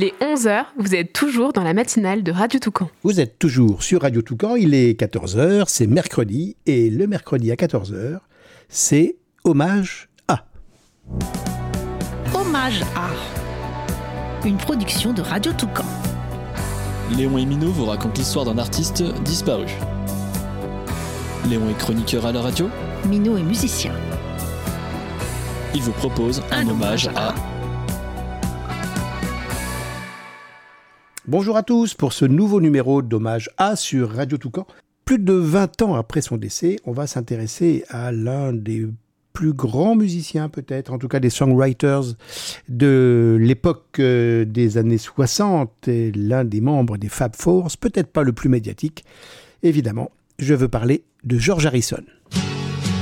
Il est 11h, vous êtes toujours dans la matinale de Radio Toucan. Vous êtes toujours sur Radio Toucan, il est 14h, c'est mercredi, et le mercredi à 14h, c'est Hommage à. Hommage à. Une production de Radio Toucan. Léon et Minot vous racontent l'histoire d'un artiste disparu. Léon est chroniqueur à la radio. Minot est musicien. Il vous propose un hommage à... Bonjour à tous pour ce nouveau numéro d'Hommage à sur Radio Toucan. Plus de 20 ans après son décès, on va s'intéresser à l'un des plus grands musiciens peut-être, en tout cas des songwriters de l'époque des années 60, et l'un des membres des Fab Four, peut-être pas le plus médiatique. Évidemment, je veux parler de George Harrison.